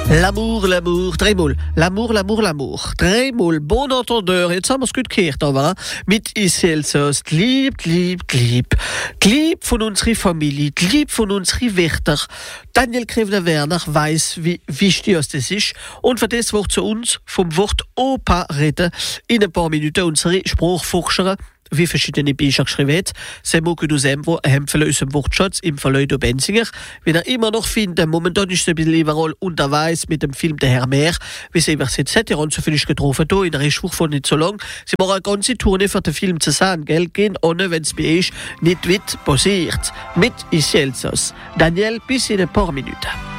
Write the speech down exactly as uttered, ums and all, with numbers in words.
L'amour, l'amour, dreimal. L'amour, l'amour, l'amour. Dreimal, bon entendeur. Jetzt haben wir es gut gehört, aber mit Iselsos. Die Liebe, die Liebe, die Liebe. Die Liebe von unserer Familie, die Liebe von unseren Wärter. Daniel Krevner-Werner weiß, wie wichtig das ist. Und für das wird zu uns vom Wort Opa reden. In ein paar Minuten unsere Sprachforscherin, wie verschiedene Bücher geschrieben hat. Semo Kudusembro, ein Hempfele aus dem Wortschatz im Verleudo Benzinger. Wenn er immer noch findet, momentan ist er ein bisschen überall unterwegs mit dem Film Der Herr Meer. Wie sie seit seit Jahren so viel getroffen da in der Restwoche von nicht so lang. Sie machen eine ganze Tournee für den Film zu sehen, gell? Gehen ohne, wenn es bei ist, nicht weit passiert. Mit Iselsos. Daniel, bis in ein paar Minuten.